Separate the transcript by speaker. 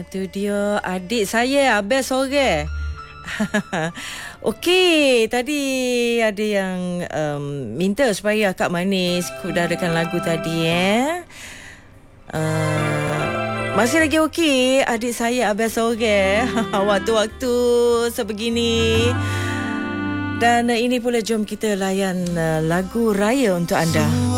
Speaker 1: Itu dia adik saya Abel Sore. Okey, tadi ada yang minta supaya Kak Manis kudarakan lagu tadi masih lagi okey adik saya Abel Sore. Waktu-waktu sebegini. Dan ini pula jom kita layan lagu raya untuk anda.